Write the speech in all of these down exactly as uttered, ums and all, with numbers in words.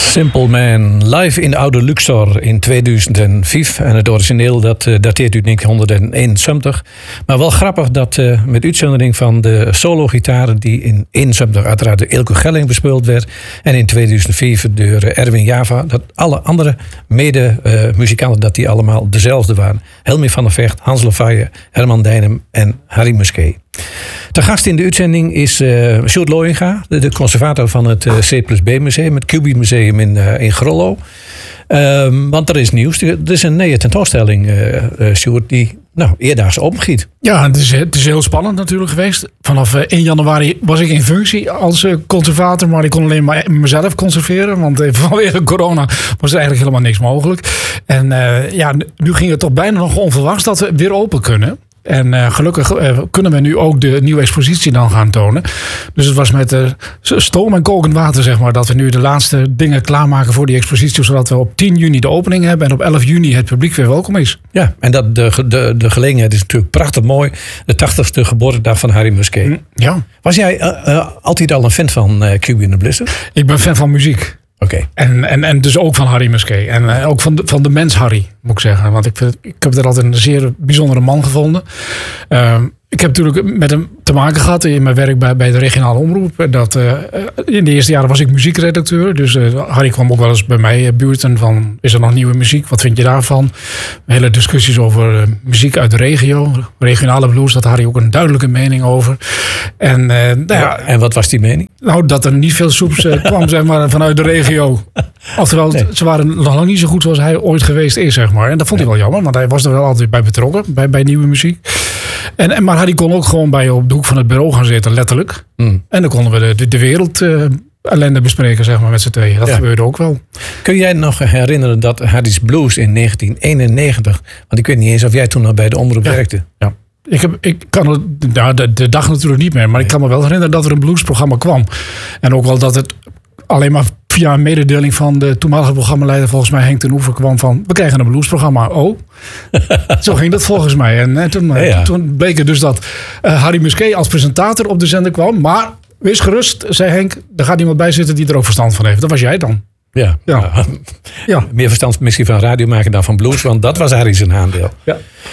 Simple Man, live in de Oude Luxor in tweeduizend vijf. En het origineel dat uh, dateert uit negentienhonderdeenenzeventig. Maar wel grappig dat uh, met uitzondering van de solo-gitaren die in eenenzeventig uiteraard door Eelco Gelling bespeeld werd. En in tweeduizend vijf door uh, Erwin Java. Dat alle andere mede-muzikanten uh, dat die allemaal dezelfde waren. Helmi van der Vecht, Hans Lefebvre, Herman Dijnem en Harry Musquet. De gast in de uitzending is uh, Sjoerd Looyinga, de, de conservator van het uh, C plus B museum, het Cubi Museum in, uh, in Grollo. Um, want er is nieuws. Er is een nieuwe tentoonstelling, uh, uh, Sjoerd, die nou, eerdaags opgiet. Ja, het is, het is heel spannend natuurlijk geweest. Vanaf uh, één januari was ik in functie als uh, conservator, maar ik kon alleen maar mezelf conserveren. Want uh, vanwege corona was er eigenlijk helemaal niks mogelijk. En uh, ja, nu ging het toch bijna nog onverwachts dat we weer open kunnen. En uh, gelukkig uh, kunnen we nu ook de nieuwe expositie dan gaan tonen. Dus het was met uh, stoom en kokend water, zeg maar, dat we nu de laatste dingen klaarmaken voor die expositie. Zodat we op tien juni de opening hebben en op elf juni het publiek weer welkom is. Ja, en dat de, de, de gelegenheid is natuurlijk prachtig mooi. De tachtigste geboortedag van Harry Musquet. Ja. Was jij uh, uh, altijd al een fan van uh, Cubi and the Blister? Ik ben fan van muziek. Oké. Okay. En, en, en dus ook van Harry Musquet. En uh, ook van de, van de mens Harry, moet ik zeggen. Want ik, vind, ik heb er altijd een zeer bijzondere man gevonden. Uh, ik heb natuurlijk met hem te maken gehad in mijn werk bij, bij de regionale omroep. Dat, uh, in de eerste jaren was ik muziekredacteur. Dus uh, Harry kwam ook wel eens bij mij buurten van... is er nog nieuwe muziek? Wat vind je daarvan? Hele discussies over uh, muziek uit de regio. Regionale blues, daar had Harry ook een duidelijke mening over. En, uh, nou ja, en wat was die mening? Nou, dat er niet veel soeps uh, kwam zeg maar, vanuit de regio. Oftewel, nee. Ze waren nog lang niet zo goed zoals hij ooit geweest is, zeg maar. En dat vond hij wel jammer, want hij was er wel altijd bij betrokken. Bij, bij nieuwe muziek. En, en, maar Harry kon ook gewoon bij op de hoek van het bureau gaan zitten, letterlijk. Mm. En dan konden we de, de, de wereld uh, ellende bespreken, zeg maar, met z'n tweeën. Dat ja. gebeurde ook wel. Kun jij nog herinneren dat Harry's Blues in negentien eenennegentig... want ik weet niet eens of jij toen nog bij de omroep ja. werkte. Ja. Ik, heb, ik kan het, nou, de, de dag natuurlijk niet meer, maar nee. ik kan me wel herinneren dat er een bluesprogramma kwam. En ook wel dat het alleen maar via een mededeling van de toenmalige programmaleider, volgens mij Henk ten Oever, kwam van: we krijgen een bluesprogramma. Oh, zo ging dat volgens mij. En, en toen, ja, ja. toen bleek het dus dat uh, Harry Musquet als presentator op de zender kwam. Maar wees gerust, zei Henk, er gaat iemand bij zitten die er ook verstand van heeft. Dat was jij dan. Ja, ja. ja. ja. Meer verstand misschien van radio maken dan van blues, want dat was Harry zijn aandeel. Ja.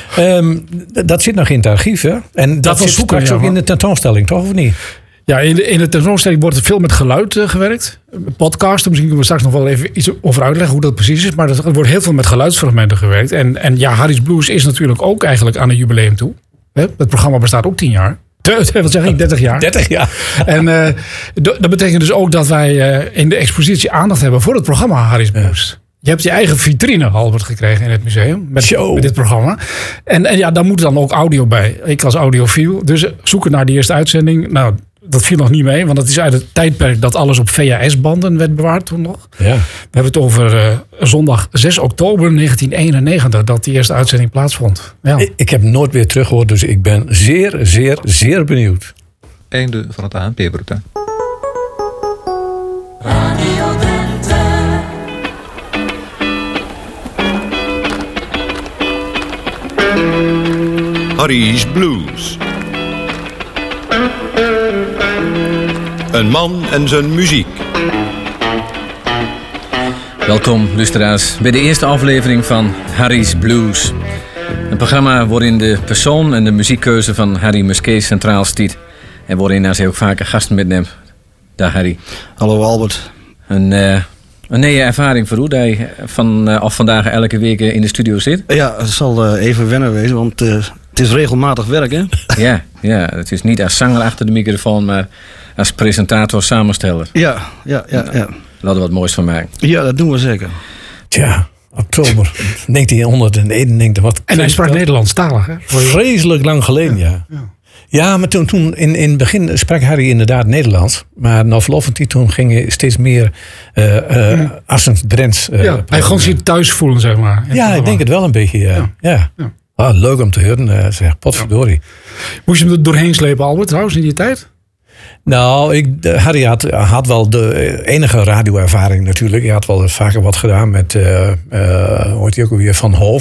Um, dat zit nog in het archief, hè? En dat, dat zit zoeken, straks ja, ook in de tentoonstelling, toch of niet? Ja, in de, in de tentoonstelling wordt er veel met geluid uh, gewerkt. Podcasten, misschien kunnen we straks nog wel even iets over uitleggen hoe dat precies is. Maar er wordt heel veel met geluidsfragmenten gewerkt. En, en ja, Harry's Blues is natuurlijk ook eigenlijk aan een jubileum toe. Hè? Het programma bestaat ook tien jaar. Wat zeg ik? dertig jaar. dertig jaar. En uh, dat betekent dus ook dat wij uh, in de expositie aandacht hebben voor het programma Harry's Blues. Ja. Je hebt je eigen vitrine, Albert, gekregen in het museum. Met, met dit programma. En, en ja, daar moet dan ook audio bij. Ik als audiofiel. Dus zoeken naar die eerste uitzending. Nou, dat viel nog niet mee. Want dat is uit het tijdperk dat alles op V H S-banden werd bewaard toen nog. Ja. We hebben het over uh, zondag zes oktober negentien eenennegentig. Dat die eerste uitzending plaatsvond. Ja. Ik, ik heb nooit weer teruggehoord. Dus ik ben zeer, zeer, zeer benieuwd. Einde van het A N P-bulletin. Radio Drenthe. Harry's Blues. Een man en zijn muziek. Welkom, luisteraars, bij de eerste aflevering van Harry's Blues. Een programma waarin de persoon en de muziekkeuze van Harry Musquet centraal stiet. En waarin hij ook vaker gasten metneemt. Dag Harry. Hallo Albert. Een, uh, een nieuwe ervaring voor u, dat je van, uh, af vandaag elke week in de studio zit. Ja, het zal uh, even wennen wezen, want uh, het is regelmatig werk, hè? Ja, ja, het is niet als zanger achter de microfoon, maar als presentator, samensteller. Ja, ja, ja. ja. Laten we wat moois van maken. Ja, dat doen we zeker. Tja, oktober negentienhonderdeenennegentig. Wat en hij sprak Nederlandstalig, hè? Vreselijk lang geleden, ja. ja. Ja, maar toen, toen in, in het begin sprak Harry inderdaad Nederlands. Maar na verloop van die toen ging hij steeds meer uh, uh, ja. Assens-Drents. Uh, ja, hij gewoon zich thuis voelen, zeg maar. Ja, ik denk het wel een beetje, ja. ja. ja. ja. Ah, leuk om te horen, uh, zeg, potverdorie. Ja. Moest je hem er doorheen slepen, Albert, trouwens, in die tijd? Nou, ik, de, Harry had, had wel de enige radioervaring natuurlijk. Hij had wel vaker wat gedaan met, uh, uh, hoe heet hij ook alweer, Van Hoof.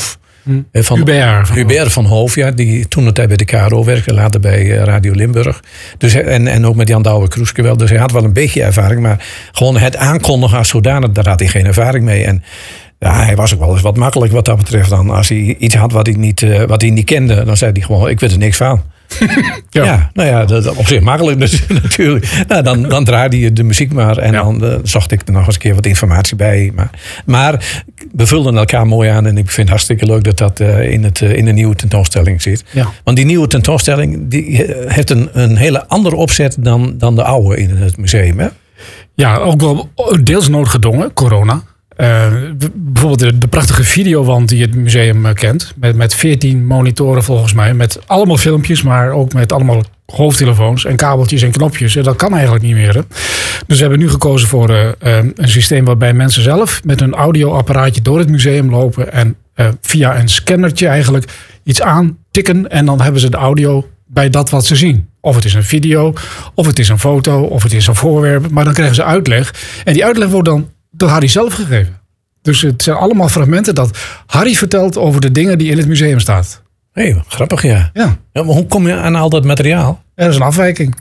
Hmm. Van, Hubert van Hubert van Hoof, ja, die toen het tijd bij de K R O werkte, later bij uh, Radio Limburg. Dus, hij- en, en ook met Jan Douwe-Kroeske wel. Dus hij had wel een beetje ervaring. Maar gewoon het aankondigen als zodanig, daar had hij geen ervaring mee. En ja, hij was ook wel eens wat makkelijk wat dat betreft. Dan als hij iets had wat hij niet, uh, wat hij niet kende, dan zei hij gewoon, ik weet er niks van. Ja. Ja, nou ja, dat, op zich makkelijk dus, natuurlijk. Nou, dan, dan draaide je de muziek maar en Ja. dan uh, zocht ik er nog eens een keer wat informatie bij. Maar, maar we vulden elkaar mooi aan en ik vind het hartstikke leuk dat dat uh, in, het, uh, in de nieuwe tentoonstelling zit. Ja. Want die nieuwe tentoonstelling die heeft een, een hele andere opzet dan, dan de oude in het museum. Hè? Ja, ook wel deels noodgedwongen, corona. Uh, bijvoorbeeld de, de prachtige videowand die het museum uh, kent. Met, met veertien monitoren volgens mij. Met allemaal filmpjes, maar ook met allemaal hoofdtelefoons en kabeltjes en knopjes. En dat kan eigenlijk niet meer. Hè? Dus we hebben nu gekozen voor uh, uh, een systeem waarbij mensen zelf met een audioapparaatje door het museum lopen. En uh, via een scannertje eigenlijk iets aantikken. En dan hebben ze de audio bij dat wat ze zien. Of het is een video, of het is een foto, of het is een voorwerp. Maar dan krijgen ze uitleg. En die uitleg wordt dan door Harry zelf gegeven. Dus het zijn allemaal fragmenten dat Harry vertelt over de dingen die in het museum staan. Hé, hey, grappig ja. Ja, Ja, maar hoe kom je aan al dat materiaal? er is een afwijking.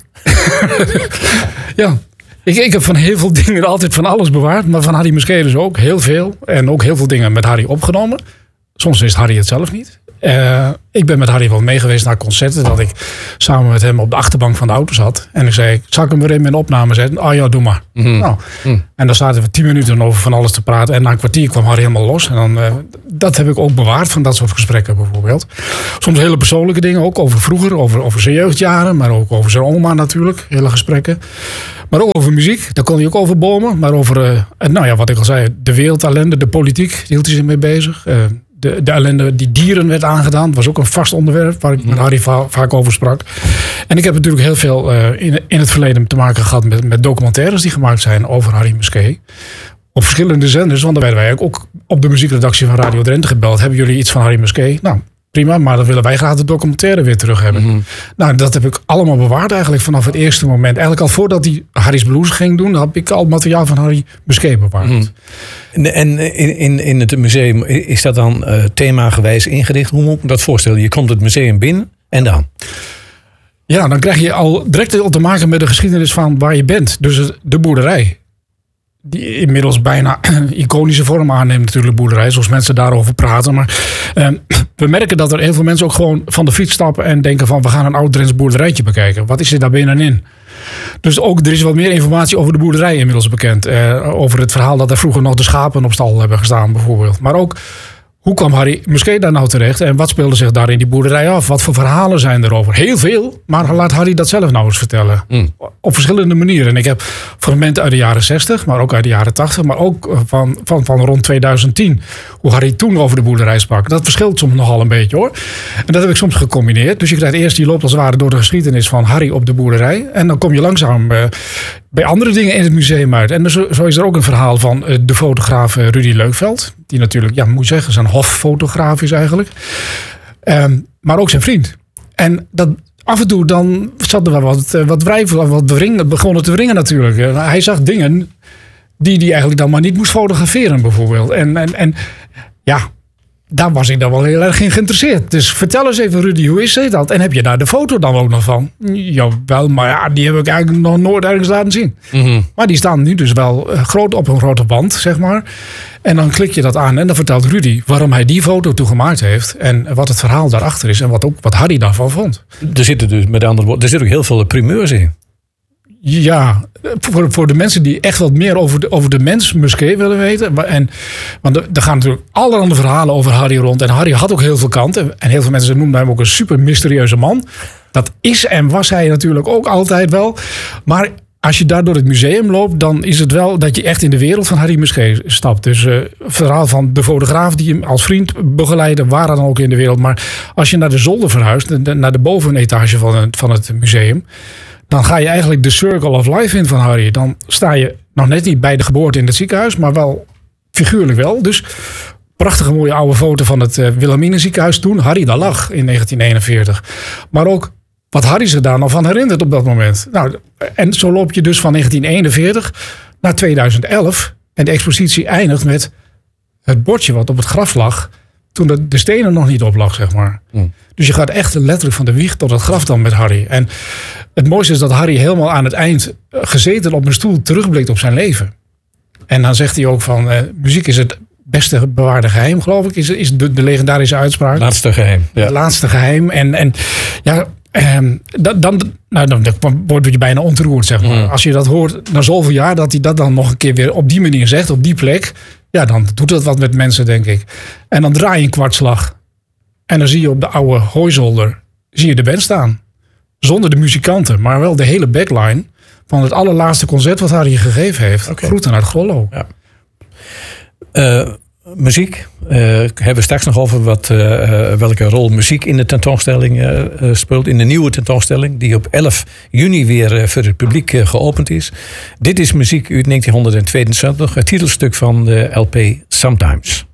Ja, ik, ik heb van heel veel dingen altijd van alles bewaard. Maar van Harry Muskee dus ook heel veel. En ook heel veel dingen met Harry opgenomen. Soms wist Harry het zelf niet. Uh, ik ben met Harry wel mee geweest naar concerten. Dat ik samen met hem op de achterbank van de auto zat. En ik zei, zal ik hem weer in mijn opname zetten? Oh ja, doe maar. Mm-hmm. Nou, Mm. En dan zaten we tien minuten over van alles te praten. En na een kwartier kwam Harry helemaal los. En dan, uh, dat heb ik ook bewaard van dat soort gesprekken bijvoorbeeld. Soms hele persoonlijke dingen ook. Over vroeger, over, over zijn jeugdjaren. Maar ook over zijn oma natuurlijk. Hele gesprekken. Maar ook over muziek. Daar kon hij ook over bomen. Maar over, uh, nou ja, wat ik al zei. De wereldellende, de politiek. Daar hield hij zich mee bezig. Uh, De, de ellende die dieren werd aangedaan. Dat was ook een vast onderwerp waar ik met Harry va- vaak over sprak. En ik heb natuurlijk heel veel uh, in, in het verleden te maken gehad met, met documentaires die gemaakt zijn over Harry Muskee. Op verschillende zenders, want dan werden wij ook op de muziekredactie van Radio Drenthe gebeld. Hebben jullie iets van Harry Muskee? Nou, prima, maar dan willen wij graag de documentaire weer terug hebben. Mm-hmm. Nou, dat heb ik allemaal bewaard eigenlijk vanaf het eerste moment. Eigenlijk al voordat hij Harry's Blues ging doen, heb ik al materiaal van Harry Muskee bewaard. Mm-hmm. En, en in, in, in het museum, is dat dan uh, themagewijs ingericht? Hoe moet ik me dat voorstellen? Je komt het museum binnen en dan? Ja, dan krijg je al direct al te maken met de geschiedenis van waar je bent. Dus de boerderij. Die inmiddels bijna iconische vorm aanneemt natuurlijk, boerderij. Zoals mensen daarover praten. Maar uh, we merken dat er heel veel mensen ook gewoon van de fiets stappen en denken van, we gaan een oud Drents boerderijtje bekijken. Wat is er daar binnenin? Dus ook, er is wat meer informatie over de boerderij inmiddels bekend. Uh, over het verhaal dat er vroeger nog de schapen op stal hebben gestaan bijvoorbeeld. Maar ook, hoe kwam Harry Muskee daar nou terecht? En wat speelde zich daar in die boerderij af? Wat voor verhalen zijn erover? Heel veel, maar laat Harry dat zelf nou eens vertellen. Mm. Op verschillende manieren. En ik heb fragmenten uit de jaren zestig, maar ook uit de jaren tachtig. Maar ook van, van, van rond tweeduizend tien. Hoe Harry toen over de boerderij sprak. Dat verschilt soms nogal een beetje hoor. En dat heb ik soms gecombineerd. Dus je krijgt eerst die loopt als het ware door de geschiedenis van Harry op de boerderij. En dan kom je langzaam uh, bij andere dingen in het museum uit. En zo, zo is er ook een verhaal van uh, de fotograaf uh, Rudy Leukveld. Die natuurlijk, ja, moet je zeggen, zijn hoffotograaf is eigenlijk. Um, maar ook zijn vriend. En dat, af en toe dan zat er wel wat, wat wrijven, wat wringen, begonnen te wringen natuurlijk. Hij zag dingen die hij eigenlijk dan maar niet moest fotograferen bijvoorbeeld. En, en, en ja, daar was ik dan wel heel erg in geïnteresseerd. Dus vertel eens even, Rudy, hoe is dat? En heb je daar de foto dan ook nog van? Jawel, maar ja, die heb ik eigenlijk nog nooit ergens laten zien. Mm-hmm. Maar die staan nu dus wel groot op een grote band, zeg maar. En dan klik je dat aan en dan vertelt Rudy waarom hij die foto toegemaakt heeft. En wat het verhaal daarachter is en wat, ook, wat Harry daarvan vond. Er zitten dus, met andere woorden, er zitten ook heel veel primeurs in. Ja, voor, voor de mensen die echt wat meer over de, over de mens Muskee willen weten. En, want er, er gaan natuurlijk allerhande verhalen over Harry rond. En Harry had ook heel veel kanten. En heel veel mensen noemden hem ook een super mysterieuze man. Dat is en was hij natuurlijk ook altijd wel. Maar als je daar door het museum loopt, dan is het wel dat je echt in de wereld van Harry Muskee stapt. Dus uh, het verhaal van de fotograaf die hem als vriend begeleidde, waar dan ook in de wereld. Maar als je naar de zolder verhuist, naar de bovenetage van het, van het museum, dan ga je eigenlijk de Circle of Life in van Harry. Dan sta je nog net niet bij de geboorte in het ziekenhuis, maar wel figuurlijk wel. Dus prachtige mooie oude foto van het uh, Wilhelmina ziekenhuis toen Harry daar lag in negentien eenenveertig. Maar ook wat Harry zich daar nog van herinnert op dat moment. Nou, en zo loop je dus van negentien eenenveertig naar tweeduizend elf. En de expositie eindigt met het bordje wat op het graf lag. toen de, de stenen nog niet op lag, zeg maar. Mm. Dus je gaat echt letterlijk van de wieg tot het graf dan met Harry. En het mooiste is dat Harry helemaal aan het eind gezeten op een stoel terugblikt op zijn leven. En dan zegt hij ook van, uh, muziek is het beste bewaarde geheim, geloof ik, is, is de, de legendarische uitspraak. Laatste geheim. Ja. Het laatste geheim. En, en ja, um, dan, dan, nou, dan word je bijna ontroerd, zeg maar. Mm. Als je dat hoort na zoveel jaar, dat hij dat dan nog een keer weer op die manier zegt, op die plek. Ja, dan doet dat wat met mensen, denk ik. En dan draai je een kwartslag. En dan zie je op de oude hooizolder, zie je de band staan. Zonder de muzikanten, maar wel de hele backline van het allerlaatste concert wat Harry gegeven heeft. Okay. Groeten uit Grollo. Ja. Uh, muziek. Uh, hebben we straks nog over wat, uh, welke rol muziek in de tentoonstelling uh, uh, speelt. In de nieuwe tentoonstelling die op elf juni weer uh, voor het publiek uh, geopend is. Dit is muziek uit negentien tweeënzeventig. Het titelstuk van de L P Sometimes.